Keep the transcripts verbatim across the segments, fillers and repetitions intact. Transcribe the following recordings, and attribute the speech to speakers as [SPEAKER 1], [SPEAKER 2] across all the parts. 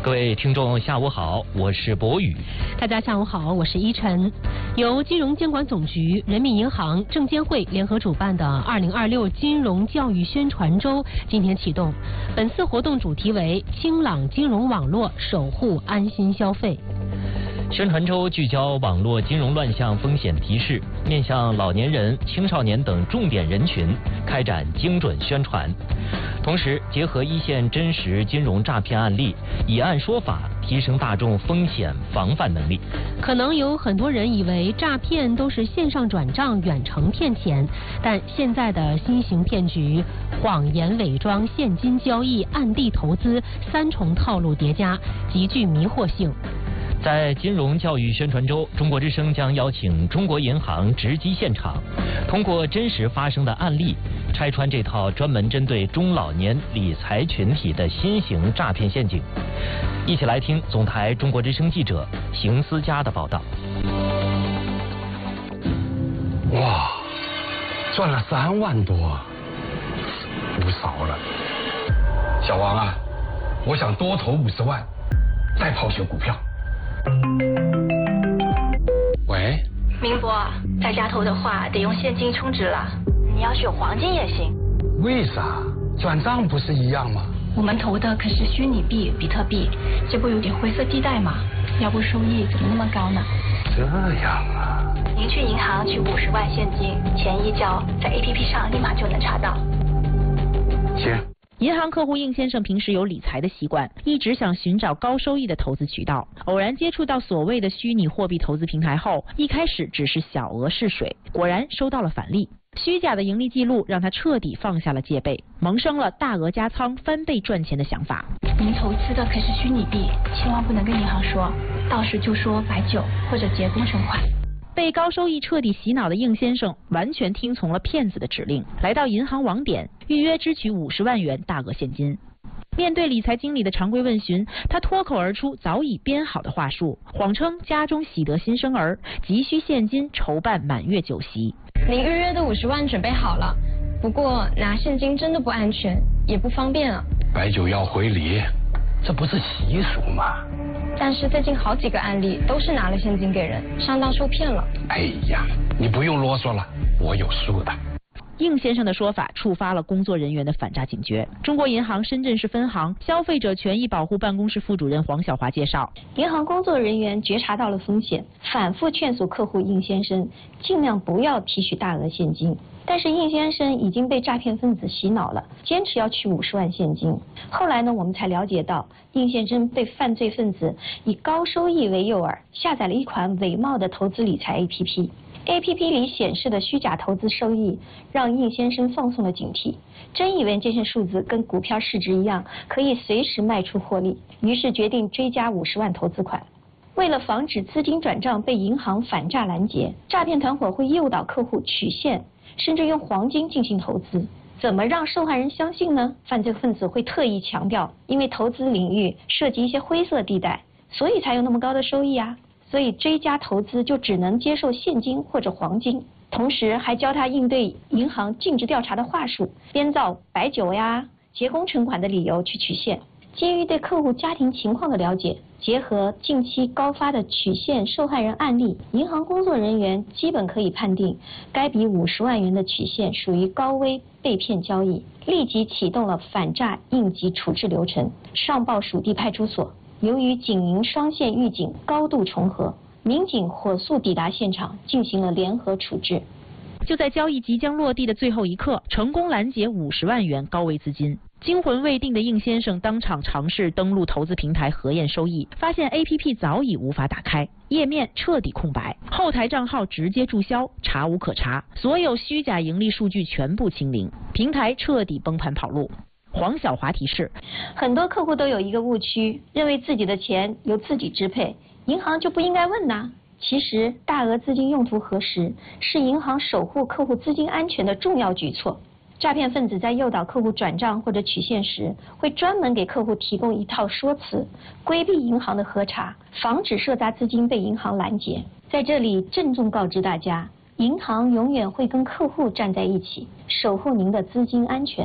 [SPEAKER 1] 各位听众，下午好，我是博宇。
[SPEAKER 2] 大家下午好，我是依晨。由金融监管总局、人民银行、证监会联合主办的二零二六金融教育宣传周今天启动。本次活动主题为“清朗金融网络，守护安心消费”。
[SPEAKER 1] 宣传周聚焦网络金融乱象风险提示，面向老年人、青少年等重点人群开展精准宣传，同时结合一线真实金融诈骗案例，以案说法，提升大众风险防范能力。
[SPEAKER 2] 可能有很多人以为诈骗都是线上转账、远程骗钱，但现在的新型骗局，谎言伪装现金交易、暗地投资三重套路叠加，极具迷惑性。
[SPEAKER 1] 在金融教育宣传周，中国之声将邀请中国银行直击现场，通过真实发生的案例，拆穿这套专门针对中老年理财群体的新型诈骗陷阱。一起来听总台中国之声记者邢思佳的报道。
[SPEAKER 3] 哇，赚了三万多，不少了。小王啊，我想多投五十万，再抛选股票。喂，
[SPEAKER 4] 明博，在家投的话得用现金充值了，你要选黄金也行。
[SPEAKER 3] 为啥？转账不是一样吗？
[SPEAKER 4] 我们投的可是虚拟币、比特币，这不有点灰色地带吗？要不收益怎么那么高呢？
[SPEAKER 3] 这样啊。
[SPEAKER 4] 您去银行取五十万现金，钱一交，在 A P P 上立马就能查到。
[SPEAKER 3] 行。
[SPEAKER 5] 银行客户应先生平时有理财的习惯，一直想寻找高收益的投资渠道。偶然接触到所谓的虚拟货币投资平台后，一开始只是小额试水，果然收到了返利。虚假的盈利记录让他彻底放下了戒备，萌生了大额加仓翻倍赚钱的想法。
[SPEAKER 4] 您投资的可是虚拟币，千万不能跟银行说，到时就说白酒或者结工程款。
[SPEAKER 5] 被高收益彻底洗脑的应先生完全听从了骗子的指令，来到银行网点预约支取五十万元大额现金。面对理财经理的常规问询，他脱口而出早已编好的话术，谎称家中喜得新生儿，急需现金筹办满月酒席。
[SPEAKER 6] 您预约的五十万准备好了，不过拿现金真的不安全，也不方便啊。
[SPEAKER 3] 白酒要回礼，这不是习俗吗？
[SPEAKER 6] 但是最近好几个案例都是拿了现金给人，上当受骗了。
[SPEAKER 3] 哎呀，你不用啰嗦了，我有数的。
[SPEAKER 5] 应先生的说法触发了工作人员的反诈警觉。中国银行深圳市分行消费者权益保护办公室副主任黄晓华介绍，
[SPEAKER 7] 银行工作人员觉察到了风险，反复劝阻客户应先生尽量不要提取大额现金。但是应先生已经被诈骗分子洗脑了，坚持要取五十万现金。后来呢，我们才了解到，应先生被犯罪分子以高收益为诱饵，下载了一款伪冒的投资理财 A P P。A P P 里显示的虚假投资收益，让应先生放松了警惕，真以为这些数字跟股票市值一样，可以随时卖出获利，于是决定追加五十万投资款。为了防止资金转账被银行反诈拦截，诈骗团伙会诱导客户取现，甚至用黄金进行投资。怎么让受害人相信呢？犯罪分子会特意强调，因为投资领域涉及一些灰色地带，所以才有那么高的收益啊。所以追加投资就只能接受现金或者黄金，同时还教他应对银行尽职调查的话术，编造白酒呀、结工程款的理由去取现。基于对客户家庭情况的了解，结合近期高发的取现受害人案例，银行工作人员基本可以判定该笔五十万元的取现属于高危被骗交易，立即启动了反诈应急处置流程，上报属地派出所。由于警银双线预警高度重合，民警火速抵达现场，进行了联合处置。
[SPEAKER 5] 就在交易即将落地的最后一刻，成功拦截五十万元高危资金。惊魂未定的应先生当场尝试登录投资平台核验收益，发现 A P P 早已无法打开，页面彻底空白，后台账号直接注销，查无可查，所有虚假盈利数据全部清零，平台彻底崩盘跑路。黄晓华提示，
[SPEAKER 7] 很多客户都有一个误区，认为自己的钱由自己支配，银行就不应该问呐。其实大额资金用途核实是银行守护客户资金安全的重要举措。诈骗分子在诱导客户转账或者取现时，会专门给客户提供一套说辞，规避银行的核查，防止涉诈资金被银行拦截。在这里郑重告知大家，银行永远会跟客户站在一起，守护您的资金安全。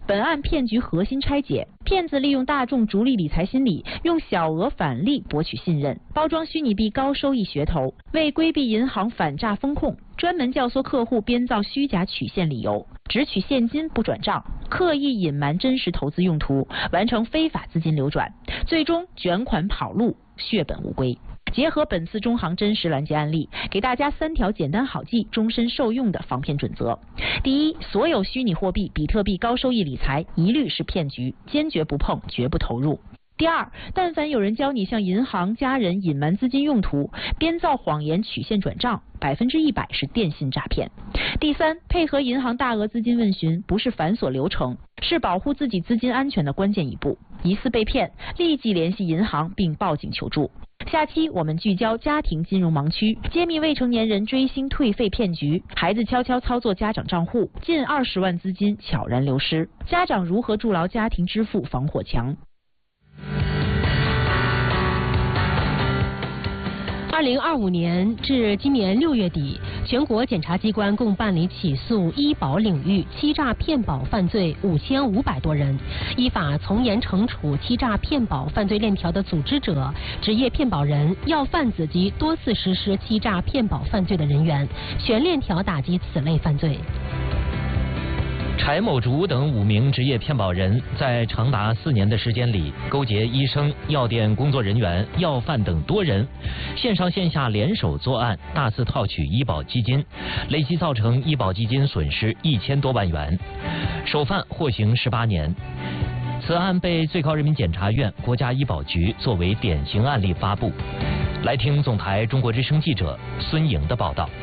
[SPEAKER 5] 本案骗局核心拆解：骗子利用大众逐利理财心理，用小额返利博取信任，包装虚拟币高收益噱头，为规避银行反诈风控，专门教唆客户编造虚假取现理由，只取现金不转账，刻意隐瞒真实投资用途，完成非法资金流转，最终卷款跑路，血本无归。结合本次中行真实拦截案例，给大家三条简单好记、终身受用的防骗准则。第一，所有虚拟货币、比特币高收益理财一律是骗局，坚决不碰，绝不投入。第二，但凡有人教你向银行、家人隐瞒资金用途，编造谎言取现转账，百分之一百是电信诈骗。第三，配合银行大额资金问询不是繁琐流程，是保护自己资金安全的关键一步。疑似被骗，立即联系银行并报警求助。下期我们聚焦家庭金融盲区，揭秘未成年人追星退费骗局，孩子悄悄操作家长账户，近二十万资金悄然流失，家长如何筑牢家庭支付防火墙？
[SPEAKER 2] 二零二五年至今年六月底，全国检察机关共办理起诉医保领域欺诈骗保犯罪五千五百多人，依法从严惩处欺诈骗保犯罪链条的组织者、职业骗保人、要贩子及多次实施欺诈骗保犯罪的人员，全链条打击此类犯罪。
[SPEAKER 1] 柴某竹等五名职业骗保人在长达四年的时间里，勾结医生、药店工作人员、药贩等多人，线上线下联手作案，大肆套取医保基金，累计造成医保基金损失一千多万元，首犯获刑十八年。此案被最高人民检察院、国家医保局作为典型案例发布。来听总台中国之声记者孙莹的报道。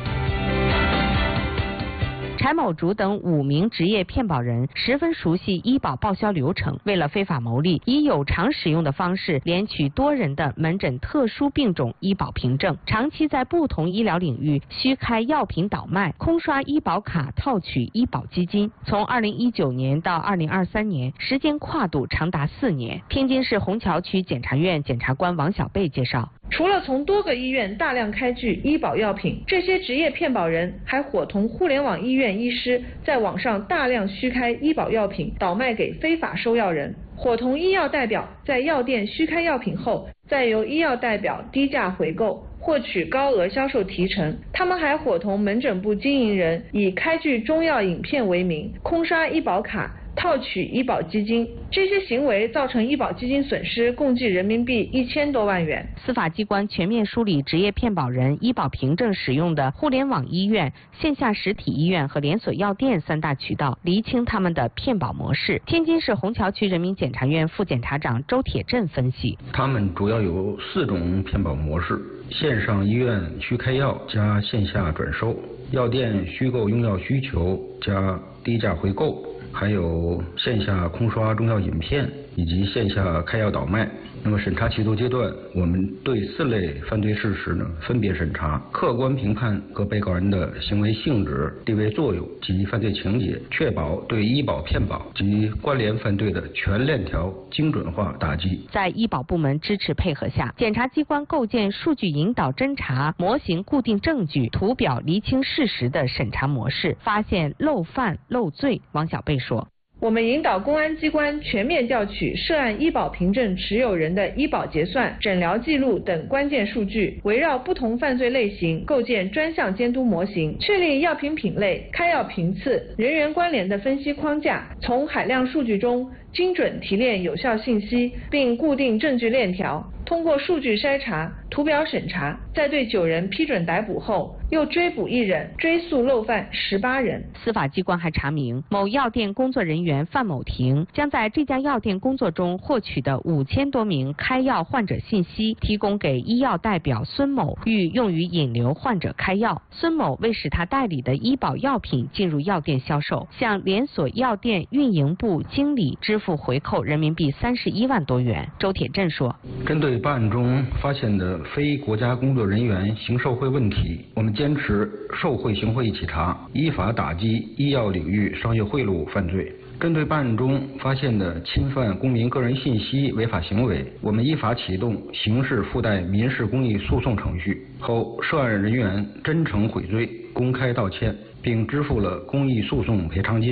[SPEAKER 8] 柴某竹等五名职业骗保人十分熟悉医保报销流程，为了非法牟利，以有偿使用的方式连取多人的门诊特殊病种医保凭证，长期在不同医疗领域虚开药品倒卖，空刷医保卡套取医保基金。从二零一九年到二零二三年，时间跨度长达四年。天津市虹桥区检察院检察官王小贝介绍，
[SPEAKER 9] 除了从多个医院大量开具医保药品，这些职业骗保人还伙同互联网医院医师在网上大量虚开医保药品，倒卖给非法收药人，伙同医药代表在药店虚开药品后，再由医药代表低价回购，获取高额销售提成。他们还伙同门诊部经营人以开具中药影片为名，空刷医保卡，套取医保基金。这些行为造成医保基金损失共计人民币一千多万元。
[SPEAKER 8] 司法机关全面梳理职业骗保人医保凭证使用的互联网医院、线下实体医院和连锁药店三大渠道，厘清他们的骗保模式。天津市虹桥区人民检察院副检察长周铁振分析，
[SPEAKER 10] 他们主要有四种骗保模式：线上医院虚开药加线下转收，药店虚构用药需求加低价回购，还有线下空刷中药饮片以及线下开药倒卖。那么审查起诉阶段，我们对四类犯罪事实呢分别审查，客观评判各被告人的行为性质、地位作用及犯罪情节，确保对医保骗保及关联犯罪的全链条精准化打击。
[SPEAKER 8] 在医保部门支持配合下，检察机关构建数据引导侦查、模型固定证据、图表厘清事实的审查模式，发现漏犯漏罪。王小贝说，
[SPEAKER 9] 我们引导公安机关全面调取涉案医保凭证持有人的医保结算、诊疗记录等关键数据，围绕不同犯罪类型构建专项监督模型，确立药品品类、开药频次、人员关联的分析框架，从海量数据中精准提炼有效信息，并固定证据链条。通过数据筛查、图表审查，在对九人批准逮捕后，又追捕一人，追诉漏犯十八人。
[SPEAKER 8] 司法机关还查明，某药店工作人员范某婷将在这家药店工作中获取的五千多名开药患者信息提供给医药代表孙某，欲用于引流患者开药。孙某为使他代理的医保药品进入药店销售，向连锁药店运营部经理支付回扣人民币三十一万多元。周铁振说，
[SPEAKER 10] 针对办案中发现的非国家工作人员行受贿问题，我们坚持受贿行贿一起查，依法打击医药领域商业贿赂犯罪。针对办案中发现的侵犯公民个人信息违法行为，我们依法启动刑事附带民事公益诉讼程序后，涉案人员真诚悔罪、公开道歉，并支付了公益诉讼赔偿金。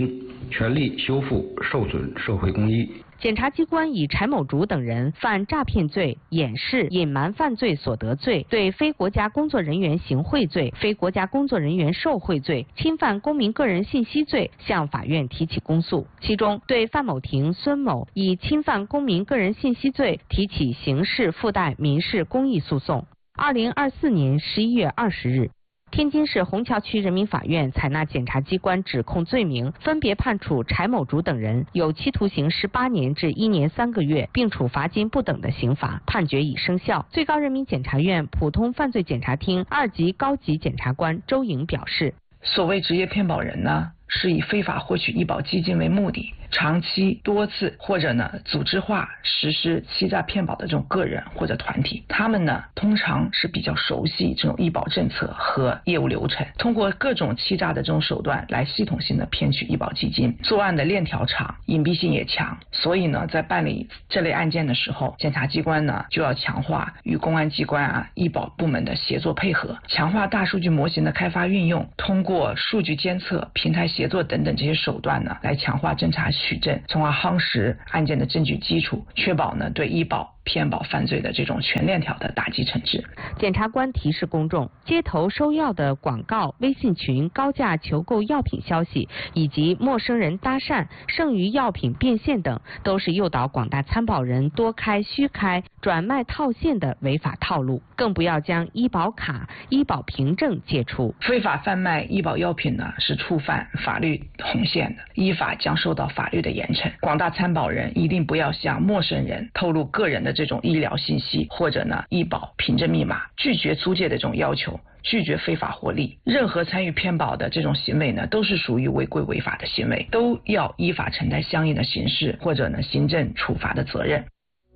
[SPEAKER 10] 全力修复受损社会公益。
[SPEAKER 8] 检察机关以柴某竹等人犯诈骗罪、掩饰、隐瞒犯罪所得罪，对非国家工作人员行贿罪、非国家工作人员受贿罪、侵犯公民个人信息罪向法院提起公诉。其中，对范某婷、孙某以侵犯公民个人信息罪提起刑事附带民事公益诉讼。二零二四年十一月二十日。天津市虹桥区人民法院采纳检察机关指控罪名，分别判处柴某竹等人有期徒刑十八年至一年三个月，并处罚金不等的刑罚，判决已生效。最高人民检察院普通犯罪检察厅二级高级检察官周颖表示，
[SPEAKER 11] 所谓职业骗保人呢，是以非法获取医保基金为目的，长期多次或者呢组织化实施欺诈骗保的这种个人或者团体，他们呢通常是比较熟悉这种医保政策和业务流程，通过各种欺诈的这种手段来系统性的骗取医保基金。作案的链条长，隐蔽性也强，所以呢在办理这类案件的时候，检察机关呢就要强化与公安机关啊、医保部门的协作配合，强化大数据模型的开发运用，通过数据监测、平台协作等等这些手段呢，来强化侦查取证，从而夯实案件的证据基础，确保呢对医保骗保犯罪的这种全链条的打击惩治。
[SPEAKER 8] 检察官提示公众，街头收药的广告、微信群、高价求购药品消息以及陌生人搭讪、剩余药品变现等，都是诱导广大参保人多开虚开、转卖套现的违法套路。更不要将医保卡、医保凭证借出。
[SPEAKER 11] 非法贩卖医保药品呢，是触犯法律红线的，依法将受到法律的严惩。广大参保人一定不要向陌生人透露个人的这种医疗信息或者呢医保凭证密码，拒绝租借的这种要求，拒绝非法获利。任何参与骗保的这种行为呢，都是属于违规违法的行为，都要依法承担相应的刑事或者呢行政处罚的责任。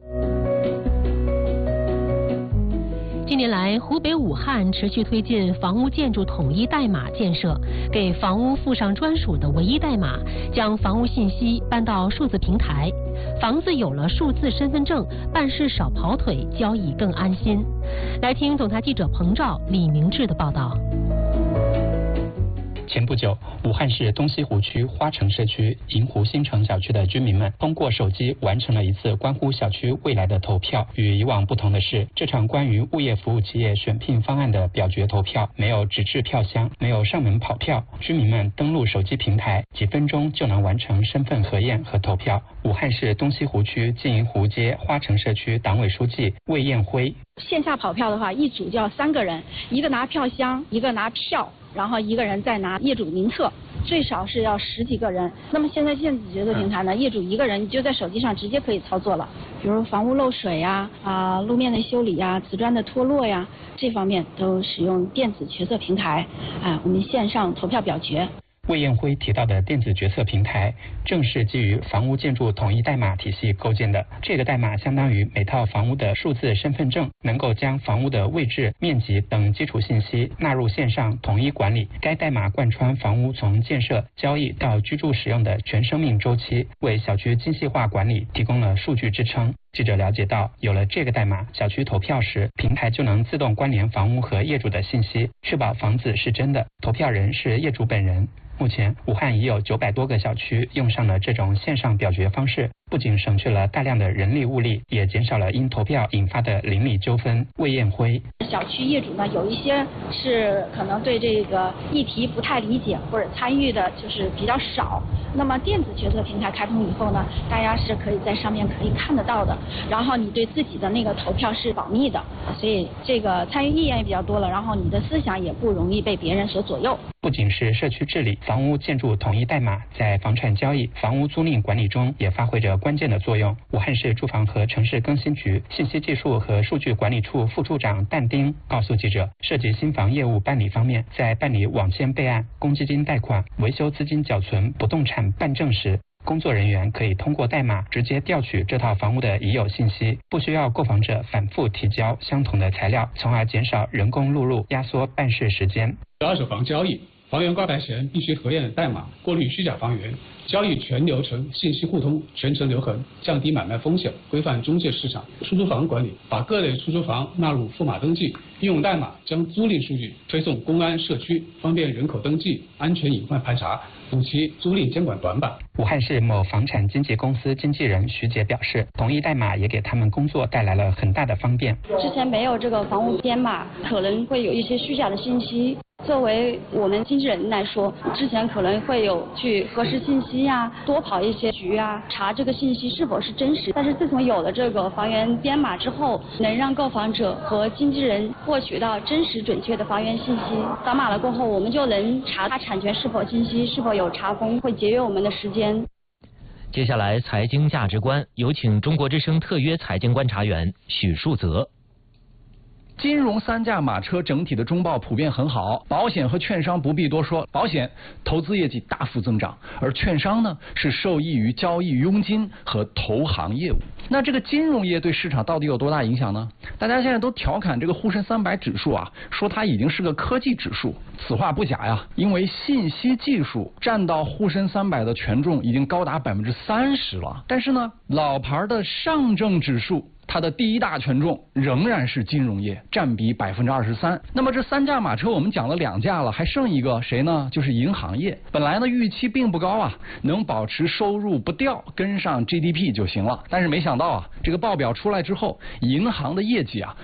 [SPEAKER 2] 近年来，湖北武汉持续推进房屋建筑统一代码建设，给房屋附上专属的唯一代码，将房屋信息搬到数字平台。房子有了数字身份证，办事少跑腿，交易更安心。来听总台记者彭照、李明志的报道。
[SPEAKER 12] 前不久，武汉市东西湖区花城社区银湖新城小区的居民们通过手机完成了一次关乎小区未来的投票。与以往不同的是，这场关于物业服务企业选聘方案的表决投票没有纸质票箱，没有上门跑票，居民们登录手机平台，几分钟就能完成身份核验和投票。武汉市东西湖区金银湖街花城社区党委书记魏艳辉：
[SPEAKER 13] 线下跑票的话，一组就要三个人，一个拿票箱，一个拿票，然后一个人再拿业主名册，最少是要十几个人。那么现在电子决策平台呢，业主一个人就在手机上直接可以操作了，比如房屋漏水呀、啊路面的修理呀、瓷砖的脱落呀，这方面都使用电子决策平台，啊，我们线上投票表决。
[SPEAKER 12] 魏艳辉提到的电子决策平台，正是基于房屋建筑统一代码体系构建的。这个代码相当于每套房屋的数字身份证，能够将房屋的位置、面积等基础信息纳入线上统一管理。该代码贯穿房屋从建设、交易到居住使用的全生命周期，为小区精细化管理提供了数据支撑。记者了解到，有了这个代码，小区投票时，平台就能自动关联房屋和业主的信息，确保房子是真的，投票人是业主本人。目前，武汉已有九百多个小区用上了这种线上表决方式，不仅省去了大量的人力物力，也减少了因投票引发的邻里纠纷。魏艳辉：
[SPEAKER 13] 小区业主呢，有一些是可能对这个议题不太理解，或者参与的就是比较少。那么电子决策平台开通以后呢，大家是可以在上面可以看得到的，然后你对自己的那个投票是保密的，所以这个参与意愿也比较多了，然后你的思想也不容易被别人所左右。
[SPEAKER 12] 不仅是社区治理，房屋建筑统一代码在房产交易、房屋租赁管理中也发挥着关键的作用。武汉市住房和城市更新局信息技术和数据管理处副处长但丁告诉记者，涉及新房业务办理方面，在办理网签备案、公积金贷款、维修资金缴存、不动产办证时，工作人员可以通过代码直接调取这套房屋的已有信息，不需要购房者反复提交相同的材料，从而减少人工录入，压缩办事时间。
[SPEAKER 14] 二手房交易房源挂牌前必须核验代码，过滤虚假房源，交易全流程信息互通，全程留痕，降低买卖风险，规范中介市场。出租房管理把各类出租房纳入赋码登记，应用代码将租赁数据推送公安社区，方便人口登记、安全隐患排查，补齐租赁监管短板。
[SPEAKER 12] 武汉市某房产经纪公司经纪人徐杰表示，统一代码也给他们工作带来了很大的方便。
[SPEAKER 13] 之前没有这个房屋编码，可能会有一些虚假的信息。作为我们经纪人来说，之前可能会有去核实信息呀、啊，多跑一些局啊，查这个信息是否是真实。但是自从有了这个房源编码之后，能让购房者和经纪人获取到真实准确的房源信息。扫码了过后，我们就能查它产权是否清晰，是否有查封，会节约我们的时间。
[SPEAKER 1] 接下来，财经价值观，有请中国之声特约财经观察员许树泽。
[SPEAKER 15] 金融三驾马车整体的中报普遍很好，保险和券商不必多说，保险投资业绩大幅增长，而券商呢是受益于交易佣金和投行业务。那这个金融业对市场到底有多大影响呢？大家现在都调侃这个沪深三百指数啊，说它已经是个科技指数，此话不假呀，因为信息技术占到沪深三百的权重已经高达百分之三十了。但是呢，老牌的上证指数，它的第一大权重仍然是金融业，占比百分之二十三。那么这三驾马车我们讲了两驾了，还剩一个谁呢？就是银行业。本来呢预期并不高啊，能保持收入不掉，跟上 G D P 就行了。但是没想到啊，这个报表出来之后，银行的业绩啊